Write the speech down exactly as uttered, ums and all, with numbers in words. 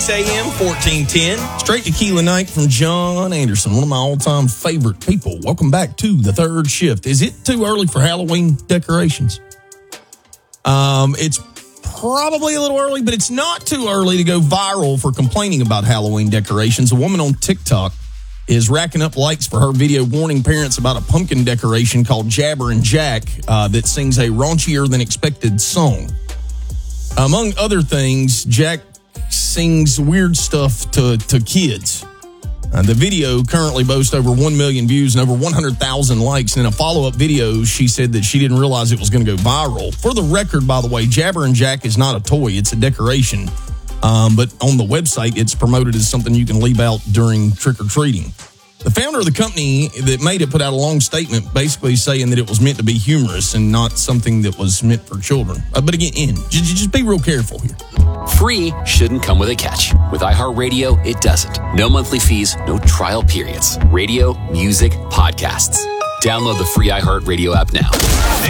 A M fourteen ten. Straight Tequila Night from John Anderson, one of my all-time favorite people. Welcome back to the third shift. Is it too early for Halloween decorations? Um, it's probably a little early, but it's not too early to go viral for complaining about Halloween decorations. A woman on TikTok is racking up likes for her video warning parents about a pumpkin decoration called Jabber and Jack uh, that sings a raunchier than expected song. Among other things, Jack sings weird stuff to, to kids. Uh, the video currently boasts over one million views and over one hundred thousand likes. And in a follow-up video, she said that she didn't realize it was going to go viral. For the record, by the way, Jabber and Jack is not a toy. It's a decoration. Um, but on the website, it's promoted as something you can leave out during trick-or-treating. The founder of the company that made it put out a long statement basically saying that it was meant to be humorous and not something that was meant for children. Uh, but again, in, just, just be real careful here. Free shouldn't come with a catch. With iHeartRadio, it doesn't. No monthly fees, no trial periods. Radio, music, podcasts. Download the free iHeartRadio app now.